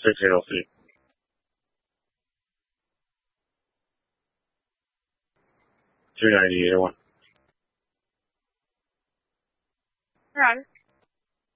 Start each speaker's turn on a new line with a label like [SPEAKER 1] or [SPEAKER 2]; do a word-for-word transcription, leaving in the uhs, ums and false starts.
[SPEAKER 1] six A L C. two ninety-eight oh one.
[SPEAKER 2] Roger.